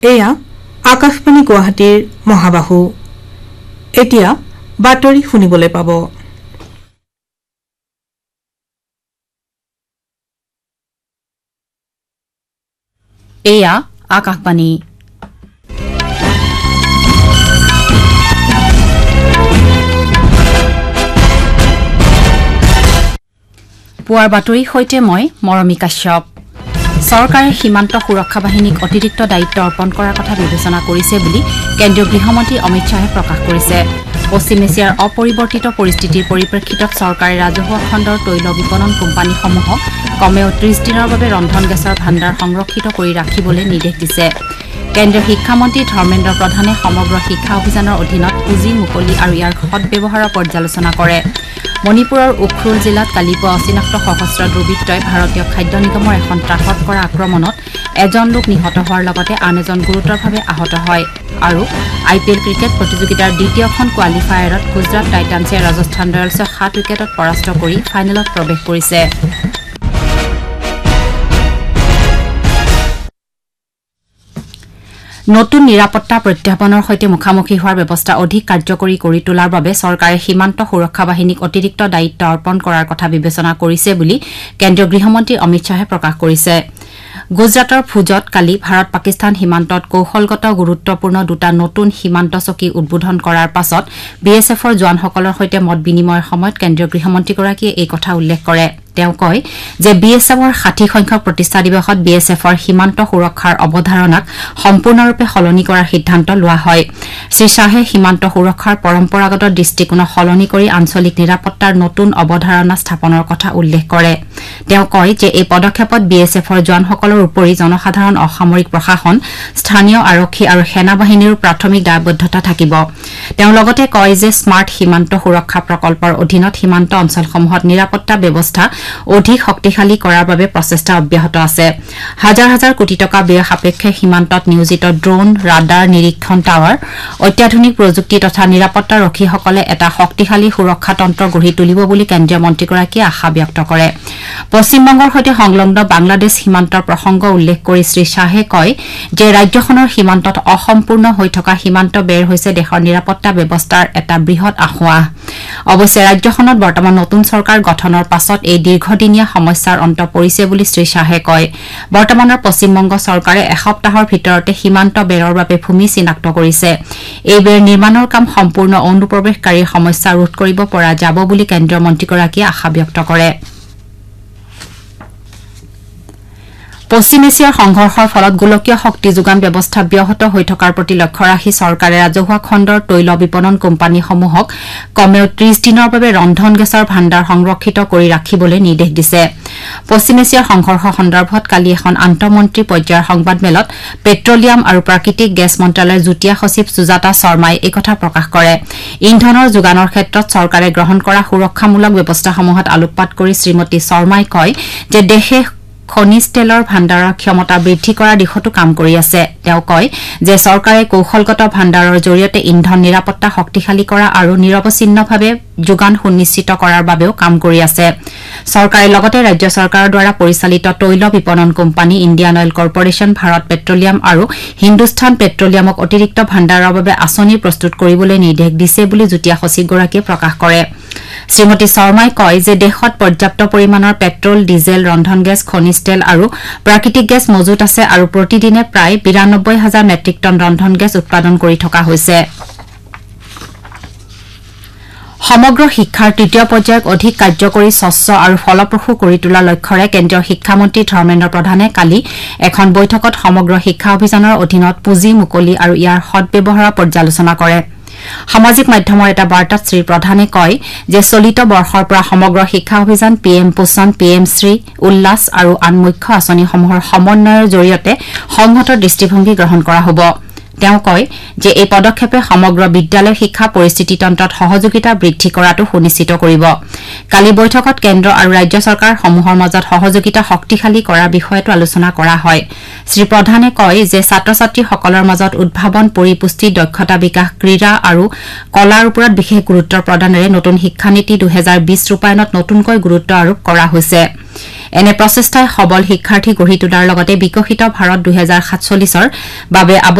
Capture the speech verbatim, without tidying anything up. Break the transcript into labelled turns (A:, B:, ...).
A: এয়া আকাশবাণী গুৱাহাটীৰ মহাবাহু এতিয়া বাতৰি শুনিবলৈ পাব।
B: এয়া আকাশবাণী পুৱাৰ বাতৰিৰ সৈতে মই মৰমী কাশ্যপ। চৰকাৰে সীমান্ত সুৰক্ষা বাহিনীক অতিৰিক্ত দায়িত্ব অৰ্পণ কৰাৰ কথা বিবেচনা কৰিছে বুলি কেন্দ্ৰীয় গৃহমন্ত্ৰী অমিত শ্বাহে প্ৰকাশ কৰিছে। পশ্চিম এছিয়াৰ অপৰিৱৰ্তিত পৰিস্থিতিৰ পৰিপ্ৰেক্ষিতত চৰকাৰে ৰাজহুৱা খণ্ডৰ তৈল বিপণন কোম্পানীসমূহক কমেও ত্ৰিশ দিনৰ বাবে ৰন্ধন গেছৰ ভাণ্ডাৰ সংৰক্ষিত কৰি ৰাখিবলৈ নিৰ্দেশ দিছে। কেন্দ্ৰীয় শিক্ষামন্ত্ৰী ধৰ্মেন্দ্ৰ প্ৰধানে সমগ্ৰ শিক্ষা অভিযানৰ অধীনত পুঁজি মুকলি আৰু ইয়াৰ সদব্যৱহাৰৰ পৰ্যালোচনা কৰে। মণিপুৰৰ উখৰুল জিলাত কালি পুৱা অচিনাক্ত সশস্ত্ৰ দুৰ্বৃত্তই ভাৰতীয় খাদ্য নিগমৰ এখন ট্ৰাকত কৰা আক্ৰমণত এজন লোক নিহত হোৱাৰ লগতে আন এজন গুৰুতৰভাৱে আহত হয়। আৰু আই পি এল ক্ৰিকেট প্ৰতিযোগিতাৰ দ্বিতীয়খন কোৱালিফায়াৰত গুজৰাট টাইটান্ছে ৰাজস্থান ৰয়েলছক সাত উইকেটত পৰাস্ত কৰি ফাইনেলত প্ৰৱেশ কৰিছে। নতুন নিৰাপত্তা প্ৰত্যাহ্বানৰ সৈতে মুখামুখি হোৱাৰ ব্যৱস্থা অধিক কাৰ্যকৰী কৰি তোলাৰ বাবে চৰকাৰে সীমান্ত সুৰক্ষা বাহিনীক অতিৰিক্ত দায়িত্ব অৰ্পণ কৰাৰ কথা বিবেচনা কৰিছে বুলি কেন্দ্ৰীয় গৃহমন্ত্ৰী অমিত শ্বাহে প্ৰকাশ কৰিছে। গুজৰাটৰ ভুজত কালি ভাৰত পাকিস্তান সীমান্তত কৌশলগত গুৰুত্বপূৰ্ণ দুটা নতুন সীমান্ত চকী উদ্বোধন কৰাৰ পাছত বি এছ এফৰ জোৱানসকলৰ সৈতে মত বিনিময়ৰ সময়ত কেন্দ্ৰীয় গৃহমন্ত্ৰীগৰাকীয়ে এই কথা উল্লেখ কৰে। তেওঁ কয় যে বি এছ এফৰ ষাঠি সংখ্যক প্ৰতিষ্ঠা দিৱসত বি এছ এফৰ সীমান্ত সুৰক্ষাৰ অৱধাৰণাক সম্পূৰ্ণৰূপে সলনি কৰাৰ সিদ্ধান্ত লোৱা হয়। শ্ৰীশ্বাহে সীমান্ত সুৰক্ষাৰ পৰম্পৰাগত দৃষ্টিকোণক সলনি কৰি আঞ্চলিক নিৰাপত্তাৰ নতুন অৱধাৰণা স্থাপনৰ কথা উল্লেখ কৰে। তেওঁ কয় যে এই পদক্ষেপত বি এছ এফৰ জোৱানসকলৰ উপৰি জনসাধাৰণ, অসামৰিক প্ৰশাসন, স্থানীয় আৰক্ষী আৰু সেনা বাহিনীৰো প্ৰাথমিক দায়বদ্ধতা থাকিব। তেওঁ লগতে কয় যে স্মাৰ্ট সীমান্ত সুৰক্ষা প্ৰকল্পৰ অধীনত সীমান্ত অঞ্চলসমূহত নিৰাপত্তা ব্যৱস্থা অধিক শক্তিশালী কৰাৰ বাবে প্ৰচেষ্টা অব্যাহত আছে। হাজাৰ হাজাৰ কোটি টকা ব্যয় সাপেক্ষে সীমান্তত নিয়োজিত ড্ৰোন, ৰাডাৰ, নিৰীক্ষণ টাৱাৰ, অত্যাধুনিক প্ৰযুক্তি তথা নিৰাপত্তা ৰক্ষীসকলে এটা শক্তিশালী সুৰক্ষা তন্ত্ৰ গঢ়ি তুলিব বুলি কেন্দ্ৰীয় মন্ত্ৰীগৰাকীয়ে আশা ব্যক্ত কৰে। পশ্চিমবংগৰ সৈতে সংলগ্ন বাংলাদেশ সীমান্তৰ প্ৰসংগ উল্লেখ কৰি শ্ৰীশ্বাহে কয় যে ৰাজ্যখনৰ সীমান্তত অসম্পূৰ্ণ হৈ থকা সীমান্ত বেৰ হৈছে দেশৰ নিৰাপত্তা ব্যৱস্থাৰ এটা বৃহৎ আসোঁৱাহ। অৱশ্যে ৰাজ্যখনত বৰ্তমান নতুন চৰকাৰ গঠনৰ পাছত এই দীৰ্ঘদিনীয়া সমস্যাৰ অন্ত পৰিছে বুলি শ্ৰীশ্বাহে কয়। বৰ্তমানৰ পশ্চিমবংগ চৰকাৰে এসপ্তাহৰ ভিতৰতে সীমান্ত বেৰৰ বাবে ভূমি চিনাক্ত কৰিছে। এই বেৰ নিৰ্মাণৰ কাম সম্পূৰ্ণ অনুপ্ৰৱেশকাৰীৰ সমস্যা ৰোধ কৰিব পৰা যাব বুলি কেন্দ্ৰীয় মন্ত্ৰীগৰাকীয়ে আশা ব্যক্ত কৰে। পশ্চিম এছিয়াৰ সংঘৰ্ষৰ ফলত গোলকীয় শক্তি যোগান ব্যৱস্থা ব্যাহত হৈ থকাৰ প্ৰতি লক্ষ্য ৰাখি চৰকাৰে ৰাজহুৱা খণ্ডৰ তৈল বিপণন কোম্পানীসমূহক কমেও ত্ৰিশ দিনৰ বাবে ৰন্ধন গেছৰ ভাণ্ডাৰ সংৰক্ষিত কৰি ৰাখিবলৈ নিৰ্দেশ দিছে। পশ্চিম এছিয়াৰ সংঘৰ্ষ সন্দৰ্ভত কালি এখন আন্তঃমন্ত্ৰী পৰ্যায়ৰ সংবাদমেলত পেট্ৰলিয়াম আৰু প্ৰাকৃতিক গেছ মন্ত্ৰালয়ৰ যুটীয়া সচিব সুজাতা শৰ্মাই এই কথা প্ৰকাশ কৰে। ইন্ধনৰ যোগানৰ ক্ষেত্ৰত চৰকাৰে গ্ৰহণ কৰা সুৰক্ষামূলক ব্যৱস্থাসমূহত আলোকপাত কৰি শ্ৰীমতী শৰ্মাই কয় যে দেশে খনিজ তেলৰ ভাণ্ডাৰৰ ক্ষমতা বৃদ্ধি কৰাৰ দিশতো কাম কৰি আছে। তেওঁ কয় যে চৰকাৰে কৌশলগত ভাণ্ডাৰৰ জৰিয়তে ইন্ধন নিৰাপত্তা শক্তিশালী কৰা আৰু নিৰৱচ্ছিন্নভাৱে যোগান সুনিশ্চিত কৰাৰ বাবেও কাম কৰি আছে। চৰকাৰে লগতে ৰাজ্য চৰকাৰৰ দ্বাৰা পৰিচালিত তৈল বিপণন company Indian oil corporation, Bharat petroleum আৰু হিন্দুস্তান পেট্ৰলিয়ামক অতিৰিক্ত ভাণ্ডাৰৰ বাবে আঁচনি প্ৰস্তুত কৰিবলৈ নিৰ্দেশ দিছে বুলি যুটীয়া সচিবগৰাকীয়ে প্ৰকাশ কৰে। শ্ৰীমতী শৰ্মাই কয় যে দেশত পৰ্যাপ্ত পৰিমাণৰ পেট্ৰল, ডিজেল, ৰন্ধন গেছ, খনিজ তেল আৰু প্ৰাকৃতিক গেছ মজুত আছে আৰু প্ৰতিদিনে প্ৰায় বিৰানব্বৈ হাজাৰ মেট্ৰিক টন ৰন্ধন গেছ উৎপাদন কৰি থকা হৈছে। সমগ্ৰ শিক্ষাৰ তৃতীয় পৰ্যায়ক অধিক কাৰ্যকৰী, স্বচ্ছ আৰু ফলপ্ৰসূ কৰি তোলাৰ লক্ষ্যৰে কেন্দ্ৰীয় শিক্ষামন্ত্ৰী ধৰ্মেন্দ্ৰ প্ৰধানে কালি এখন বৈঠকত সমগ্ৰ শিক্ষা অভিযানৰ অধীনত পুঁজি মুকলি আৰু ইয়াৰ সদব্যৱহাৰৰ পৰ্যালোচনা কৰে। সামাজিক মাধ্যমৰ এটা বাৰ্তাত শ্ৰীপ্ৰধানে কয় যে চলিত বৰ্ষৰ পৰা সমগ্ৰ শিক্ষা অভিযান পি এম পোষণ, পি এম শ্ৰী, উল্লাস আৰু আন মুখ্য আঁচনিসমূহৰ সমন্বয়ৰ জৰিয়তে সংহত দৃষ্টিভংগী গ্ৰহণ কৰা হ'ব। তেওঁ কয় যে এই পদক্ষেপে সমগ্ৰ বিদ্যালয় শিক্ষা পৰিস্থিতি তন্ত্ৰত সহযোগিতা বৃদ্ধি কৰাটো সুনিশ্চিত কৰিব কালি বৈঠকত কেন্দ্ৰ আৰু ৰাজ্য চৰকাৰসমূহৰ মাজত সহযোগিতা শক্তিশালী কৰাৰ বিষয়টো আলোচনা কৰা হয় শ্ৰী প্ৰধানে কয় যে ছাত্ৰ ছাত্ৰীসকলৰ মাজত উদ্ভাৱন পৰিপুষ্টি দক্ষতা বিকাশ ক্ৰীড়া আৰু কলাৰ ওপৰত বিশেষ গুৰুত্ব প্ৰদানেৰে নতুন শিক্ষানীতি দুহেজাৰ বিশ ৰূপায়ণত নতুনকৈ গুৰুত্ব আৰোপ কৰা হৈছে এনে প্ৰচেষ্টাই সবল শিক্ষাৰ্থী গঢ়ি তোলাৰ লগতে বিকশিত ভাৰত দুহেজাৰ সাতচল্লিছৰ বাবে